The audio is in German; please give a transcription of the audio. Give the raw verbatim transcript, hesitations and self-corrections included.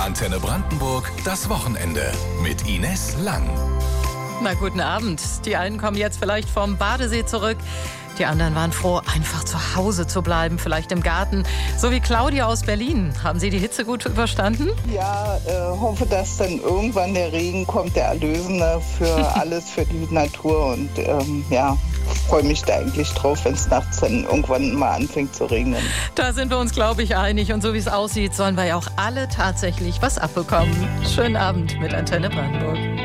Antenne Brandenburg, das Wochenende mit Ines Lang. Na, guten Abend. Die einen kommen jetzt vielleicht vom Badesee zurück. Die anderen waren froh, einfach zu Hause zu bleiben, vielleicht im Garten. So wie Claudia aus Berlin. Haben Sie die Hitze gut überstanden? Ja, äh, hoffe, dass dann irgendwann der Regen kommt, der Erlösende für alles, für die Natur. Und ähm, ja, freue mich da eigentlich drauf, wenn es nachts dann irgendwann mal anfängt zu regnen. Da sind wir uns, glaube ich, einig. Und so wie es aussieht, sollen wir ja auch alle tatsächlich was abbekommen. Schönen Abend mit Antenne Brandenburg.